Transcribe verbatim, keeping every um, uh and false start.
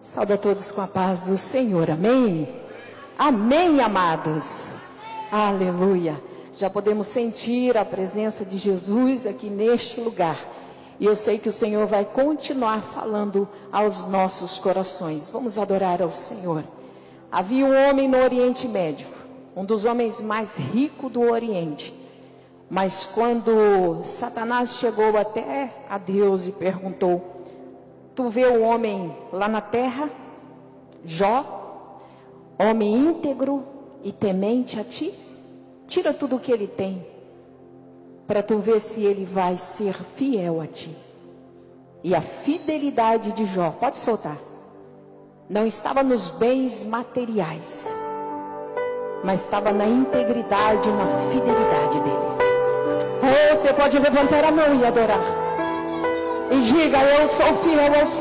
Saúdo a todos com a paz do Senhor, amém? Amém, amados. Aleluia. Já podemos sentir a presença de Jesus aqui neste lugar. E eu sei que o Senhor vai continuar falando aos nossos corações. Vamos adorar ao Senhor. Havia um homem no Oriente Médio, um dos homens mais ricos do Oriente. Mas quando Satanás chegou até a Deus e perguntou: tu vê o homem lá na terra, Jó, homem íntegro e temente a ti? Tira tudo o que ele tem, para tu ver se ele vai ser fiel a ti. E a fidelidade de Jó, pode soltar, não estava nos bens materiais, mas estava na integridade e na fidelidade dele. Oh, você pode levantar a mão e adorar. E diga: eu sou fiel ao Senhor.